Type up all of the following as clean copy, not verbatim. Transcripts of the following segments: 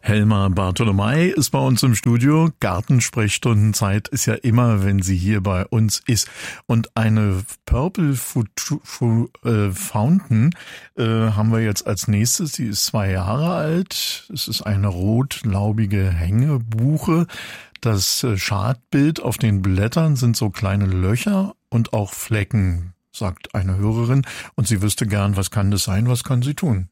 Helma Bartolomei ist bei uns im Studio. Gartensprechstundenzeit ist ja immer, wenn sie hier bei uns ist. Und eine Purple Fountain haben wir jetzt als nächstes. Sie ist 2 Jahre alt. Es ist eine rotlaubige Hängebuche. Das Schadbild auf den Blättern sind so kleine Löcher und auch Flecken, sagt eine Hörerin. Und sie wüsste gern, was kann das sein, was kann sie tun?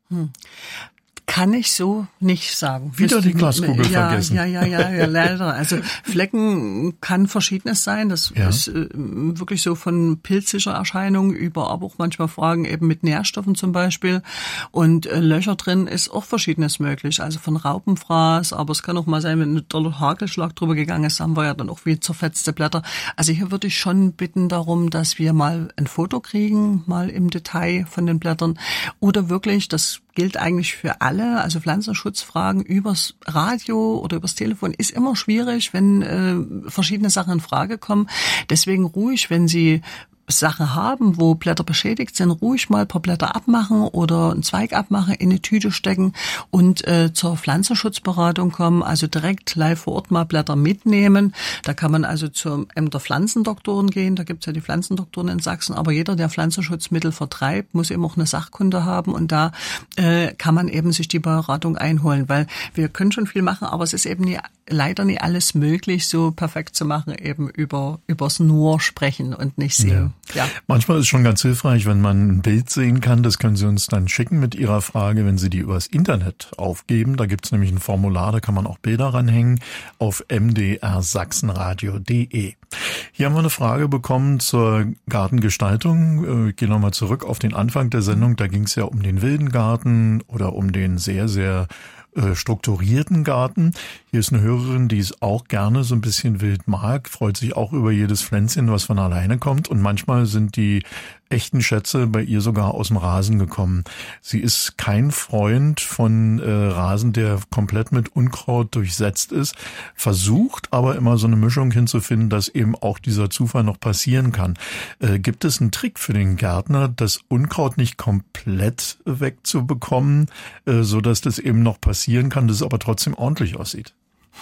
Kann ich so nicht sagen. Wieder die Glaskugel vergessen. Ja, leider. Also Flecken kann Verschiedenes sein. Das ist wirklich so von pilzischer Erscheinung über, aber auch manchmal Fragen eben mit Nährstoffen zum Beispiel. Und Löcher drin ist auch Verschiedenes möglich. Also von Raupenfraß, aber es kann auch mal sein, wenn ein doller Hagelschlag drüber gegangen ist, haben wir ja dann auch wie zerfetzte Blätter. Also hier würde ich schon bitten darum, dass wir mal ein Foto kriegen, mal im Detail von den Blättern. Oder wirklich, das gilt eigentlich für alle, also Pflanzenschutzfragen übers Radio oder übers Telefon ist immer schwierig, wenn verschiedene Sachen in Frage kommen. Deswegen ruhig, wenn Sie Sachen haben, wo Blätter beschädigt sind, ruhig mal ein paar Blätter abmachen oder einen Zweig abmachen, in eine Tüte stecken und zur Pflanzenschutzberatung kommen, also direkt live vor Ort mal Blätter mitnehmen. Da kann man also zu einem der Pflanzendoktoren gehen, da gibt's ja die Pflanzendoktoren in Sachsen, aber jeder, der Pflanzenschutzmittel vertreibt, muss eben auch eine Sachkunde haben und da kann man eben sich die Beratung einholen, weil wir können schon viel machen, aber es ist eben leider nie alles möglich, so perfekt zu machen, eben übers nur sprechen und nicht sehen. Ja. Manchmal ist es schon ganz hilfreich, wenn man ein Bild sehen kann. Das können Sie uns dann schicken mit Ihrer Frage, wenn Sie die übers Internet aufgeben. Da gibt es nämlich ein Formular, da kann man auch Bilder ranhängen auf mdrsachsenradio.de. Hier haben wir eine Frage bekommen zur Gartengestaltung. Ich gehe nochmal zurück auf den Anfang der Sendung. Da ging es ja um den wilden Garten oder um den sehr, sehr strukturierten Garten. Hier ist eine Hörerin, die es auch gerne so ein bisschen wild mag, freut sich auch über jedes Pflänzchen, was von alleine kommt. Und manchmal sind die echten Schätze bei ihr sogar aus dem Rasen gekommen. Sie ist kein Freund von Rasen, der komplett mit Unkraut durchsetzt ist, versucht aber immer so eine Mischung hinzufinden, dass eben auch dieser Zufall noch passieren kann. Gibt es einen Trick für den Gärtner, das Unkraut nicht komplett wegzubekommen, so dass das eben noch passieren kann, dass es aber trotzdem ordentlich aussieht?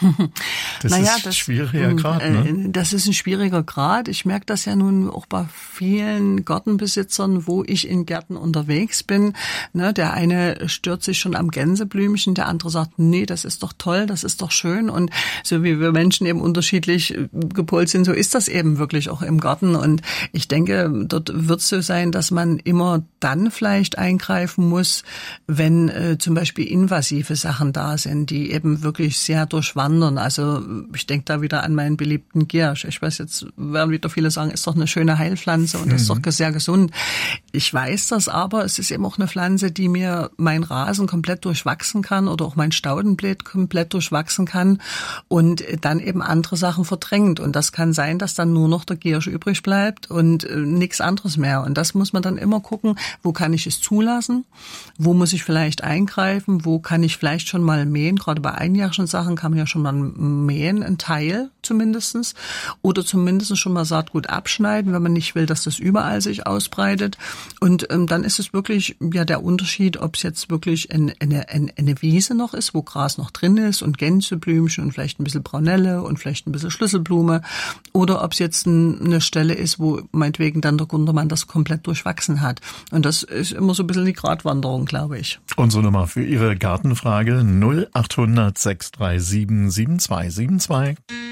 Das ist ein schwieriger Grad, ne? Das ist ein schwieriger Grad. Ich merke das ja nun auch bei vielen Gartenbesitzern, wo ich in Gärten unterwegs bin. Ne, der eine stört sich schon am Gänseblümchen, der andere sagt, nee, das ist doch toll, das ist doch schön. Und so wie wir Menschen eben unterschiedlich gepolt sind, so ist das eben wirklich auch im Garten. Und ich denke, dort wird es so sein, dass man immer dann vielleicht eingreifen muss, wenn zum Beispiel invasive Sachen da sind, die eben wirklich sehr durchwandern. Also ich denke da wieder an meinen beliebten Giersch. Ich weiß, jetzt werden wieder viele sagen, ist doch eine schöne Heilpflanze und ist doch sehr gesund. Ich weiß das, aber es ist eben auch eine Pflanze, die mir mein Rasen komplett durchwachsen kann oder auch mein Staudenbeet komplett durchwachsen kann und dann eben andere Sachen verdrängt. Und das kann sein, dass dann nur noch der Giersch übrig bleibt und nichts anderes mehr. Und das muss man dann immer gucken, wo kann ich es zulassen, wo muss ich vielleicht eingreifen, wo kann ich vielleicht schon mal mähen. Gerade bei einjährigen Sachen kann man ja schon mal mähen, ein Teil zumindestens, oder zumindest schon mal Saatgut abschneiden, wenn man nicht will, dass das überall sich ausbreitet. Und dann ist es wirklich ja der Unterschied, ob es jetzt wirklich eine Wiese noch ist, wo Gras noch drin ist und Gänseblümchen und vielleicht ein bisschen Braunelle und vielleicht ein bisschen Schlüsselblume, oder ob es jetzt eine Stelle ist, wo meinetwegen dann der Gundermann das komplett durchwachsen hat. Und das ist immer so ein bisschen die Gratwanderung, glaube ich. Unsere Nummer für Ihre Gartenfrage 0800 637 7272.